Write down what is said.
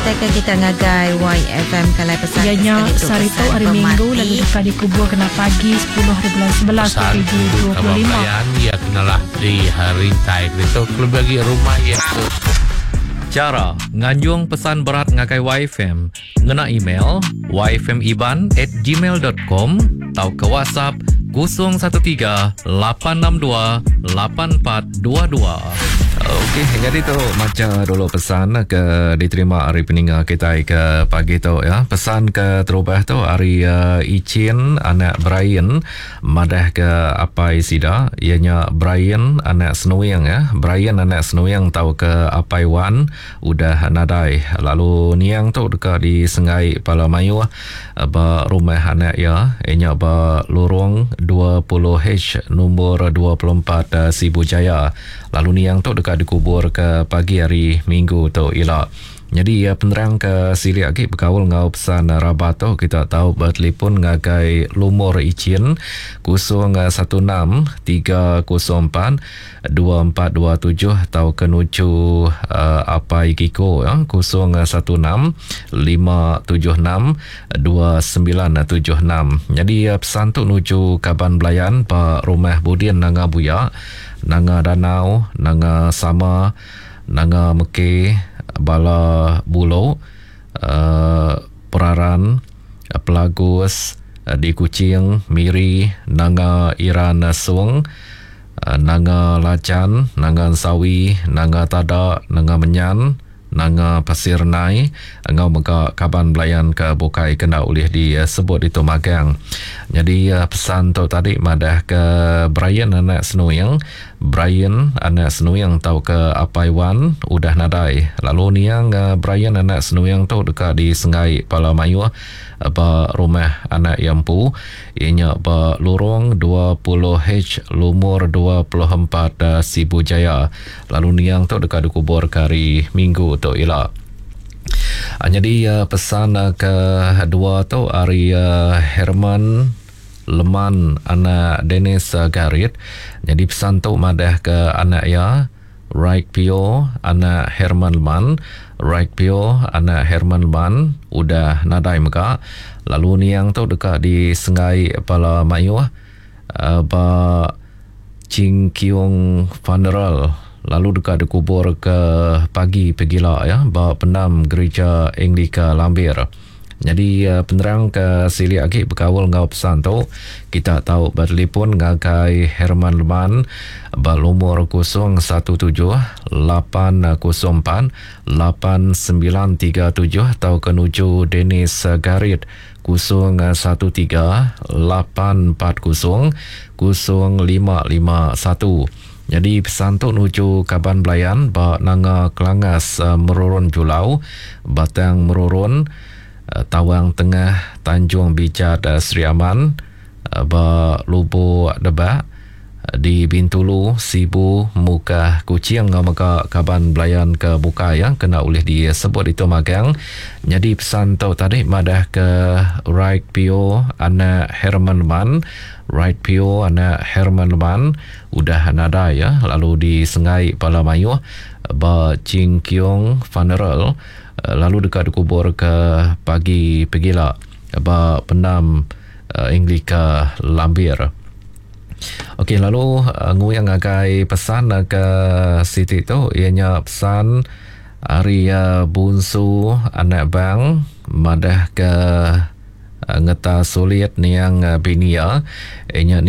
katakan kita ngagai YFM kalai pesan ianya sarito hari Minggu lalu duka dikubur kena pagi 10 hari bulan 11 2025 ya kenalah di hari tai itu klub bagi rumah ya tu. Cara nganjung pesan berat ngakai YFM ngena email yfmiban@gmail.com atau ke WhatsApp 013-862-8422. Okey, jadi tu macam dulu pesan ke diterima hari peninggal kita ke pagi tu ya. Pesan ke terubah tu hari Icin anak Brian madah ke Apai Sida, ianya Brian anak Senuyang ya. Brian anak Senuyang tahu ke Apai Wan udah nadai. Lalu niang tu dekat di Sengai Palamayu ba rumah anak ya, ianya ba lorong 20H nombor 24 Sibu Jaya. Lalu niang tu dekat dikubur ke pagi hari Minggu tu elok. Jadi penerang ke sili lagi berkawal ngau pesan rabat tu kita tahu bertelefon ngagai lumur Icin 016-304-2427 atau kenuju Apai Kiko ya 016-576-2976. Jadi pesan tu nuju Kaban Belayan Pak Rumah Budin Nanga Buya Nanga Danau Nanga Sama Nanga Meke Bala Bulo Peraran Pelagus di Kuching Miri Nanga Iran Sung Nanga Lacan Nanga Sawi Nanga Tada Nanga Menyan Nanga Pasir Nai ngau mega Kaban Belayan ke Bukai kena ulih disebut itu magang. Jadi pesan tu tadi madah ke Brian anak Senuyang. Brian anak Senuyang tahu ke Apai Wan udah nadai. Lalu niang Brian anak Senuyang tu dekat di Sengai Palamayu ba rumah anak Yampu ianya ba lorong 20H lumur 24 Sibu Jaya. Lalu niang tu dekat dikubur kari Minggu tu elok. Jadi pesan ke dua tu hari Herman Leman anak Dennis Garit. Jadi pesan tu madah ke anak ya Raik Pio anak Herman Leman. Raik Pio anak Herman Leman udah nadai meka. Lalu niang tu dekat di Sengai Palamayu ba Ching Kiong Funeral. Lalu dekat dikubur ke pagi pegila ya ba penam gereja Anglika Lambir. Jadi penerang ke sili lagi berkawal ngau pesan tu kita tahu bertelefon ngagai Herman Leman ba lumur 013-804-8937 atau kenuju Dennis Garit 013-840-0551. Jadi pesan tu nuju Kaban Belayan ba Nanga Kelangas Merurun Julau Batang Merurun Tawang Tengah Tanjung Bicat Sri Aman ba Lubu Debak di Bintulu Sibu Muka Kucing maka Kaban Belayan ke Buka yang kena oleh disebut itu magang. Jadi pesan tu tadi madah ke Raik Pio anak Herman Leman. Raik Pio anak Herman Leman udah nada ya. Lalu di Sengai Palamayu ba Ching Kiong Funeral. Lalu dekat dikubur ke pagi pegila ba penam Anglika Lambir. Okey, lalu nguyang agai pesan ke Siti tu ianya pesan hari Bunsu anak bang madah ke ngeta sulit niang binia ianya